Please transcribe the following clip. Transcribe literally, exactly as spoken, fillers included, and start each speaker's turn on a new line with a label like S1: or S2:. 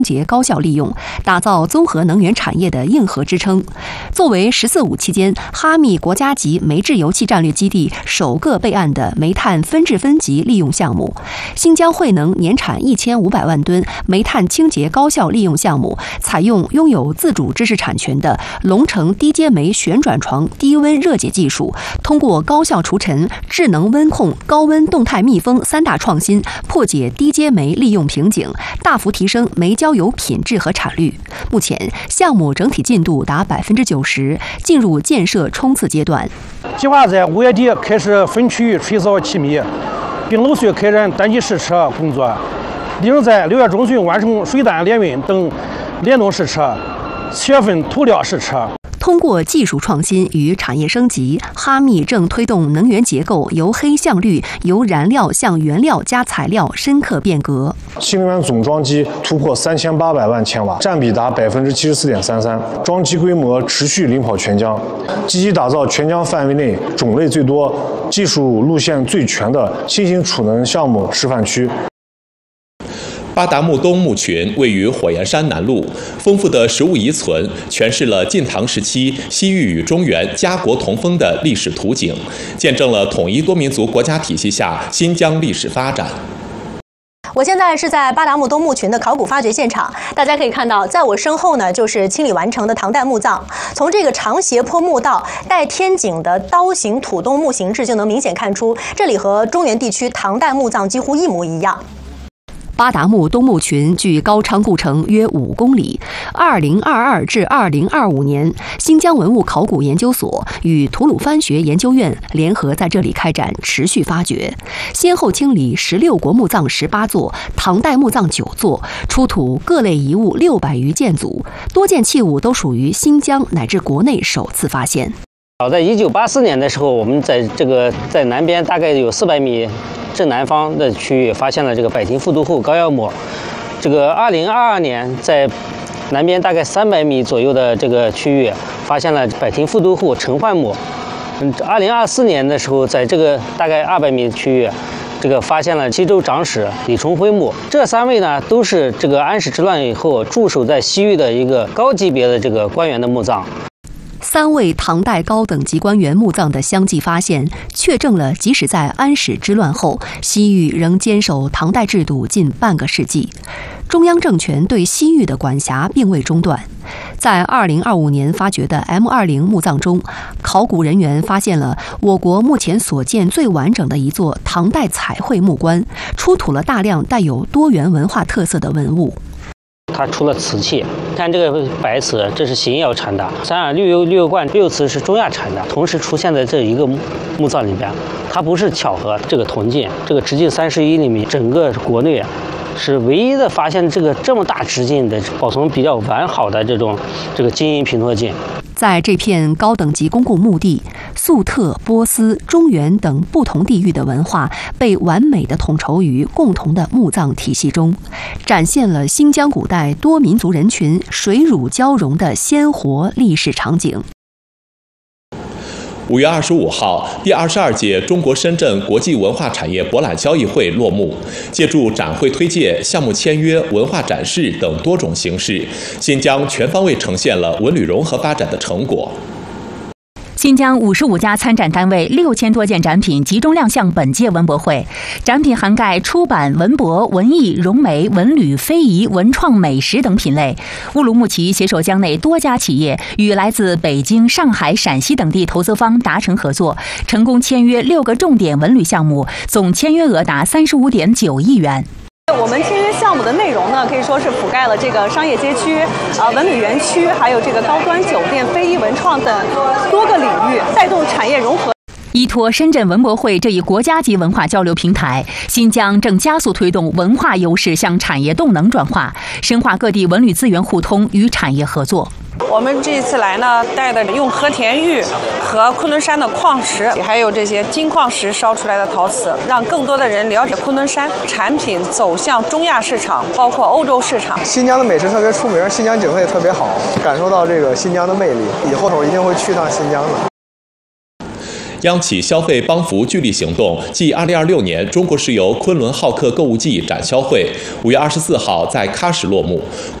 S1: 节高效利用，打造综合能源产业的硬核支撑。作为“十四五”期间哈密国家级煤制油气战略基地首个备案的煤炭分制分级利用项目，新疆汇能年产一千五百万吨煤炭清洁高效利用项目，采用拥有自主知识产权的龙城低阶煤旋转床低温热解技术，通过高效除尘、智能温控、高温动态密封三大创新，破解低阶煤利用瓶颈，大幅提升煤焦油品质和产率。目前，项目整体进度达百分之九十，进入建设冲刺阶段。
S2: 计划在五月底开始分区域吹扫气密，并陆续开展单级试车工作，力争在六月中旬完成水弹联运等联动试车，七月份涂料试车。
S1: 通过技术创新与产业升级，哈密正推动能源结构由黑向绿、由燃料向原料加材料深刻变革。
S3: 新能源总装机突破三千八百万千瓦，占比达百分之七十四点三三，装机规模持续领跑全疆，积极打造全疆范围内种类最多、技术路线最全的新型储能项目示范区。
S4: 巴达木东墓群位于火焰山南麓，丰富的实物遗存诠释了晋唐时期西域与中原家国同风的历史图景，见证了统一多民族国家体系下新疆历史发展。
S5: 我现在是在巴达木东墓群的考古发掘现场，大家可以看到，在我身后呢就是清理完成的唐代墓葬。从这个长斜坡墓道带天井的刀形土洞墓形制就能明显看出，这里和中原地区唐代墓葬几乎一模一样。
S1: 巴达木东墓群距高昌故城约五公里。二零二二至二零二五年，新疆文物考古研究所与吐鲁番学研究院联合在这里开展持续发掘，先后清理十六国墓葬十八座、唐代墓葬九座，出土各类遗物六百余件组，多件器物都属于新疆乃至国内首次发现。
S6: 早在一九八四年的时候，我们在这个在南边大概有四百米正南方的区域发现了这个百亭复都户膏药墓。这个二零二二年在南边大概三百米左右的这个区域发现了百亭复都户陈焕墓。嗯，二零二四年的时候，在这个大概二百米区域，这个发现了西周长史李重辉墓。这三位呢，都是这个安史之乱以后驻守在西域的一个高级别的这个官员的墓葬。
S1: 三位唐代高等级官员墓葬的相继发现，确证了即使在安史之乱后，西域仍坚守唐代制度近半个世纪，中央政权对西域的管辖并未中断。在二零二五年发掘的 M 二零 墓葬中，考古人员发现了我国目前所见最完整的一座唐代彩绘木棺，出土了大量带有多元文化特色的文物。
S6: 它出了瓷器，看这个白瓷，这是邢窑产的；三耳绿釉绿釉罐釉瓷是中亚产的，同时出现在这一个墓葬里边，它不是巧合。这个铜镜，这个直径三十一厘米，整个国内是唯一的发现这个这么大直径的、保存比较完好的这种这个金银平托镜。
S1: 在这片高等级公共墓地，粟特、波斯、中原等不同地域的文化被完美的统筹于共同的墓葬体系中，展现了新疆古代多民族人群水乳交融的鲜活历史场景。
S4: 五月二十五号，第二十二届中国深圳国际文化产业博览交易会落幕。借助展会推介、项目签约、文化展示等多种形式，新疆全方位呈现了文旅融合发展的成果。
S7: 新疆五十五家参展单位六千多件展品集中亮相本届文博会，展品涵盖出版、文博、文艺、融媒、文旅、非遗、文创、美食等品类。乌鲁木齐携手疆内多家企业，与来自北京、上海、陕西等地投资方达成合作，成功签约六个重点文旅项目，总签约额达三十五点九亿元。
S5: 我们签约项目的内容呢，可以说是覆盖了这个商业街区、呃文旅园区，还有这个高端酒店、非遗文创等多个领域，带动产业融合。
S7: 依托深圳文博会这一国家级文化交流平台，新疆正加速推动文化优势向产业动能转化，深化各地文旅资源互通与产业合作。
S8: 我们这一次来呢，带的用和田玉和昆仑山的矿石，还有这些金矿石烧出来的陶瓷，让更多的人了解昆仑山产品走向中亚市场，包括欧洲市场。
S9: 新疆的美食特别出名，新疆景色也特别好，感受到这个新疆的魅力，以后一定会去趟新疆的。
S4: 央企消费帮扶聚力行动暨二零二六年中国石油昆仑浩克购物季展销会五月二十四号在喀什落幕。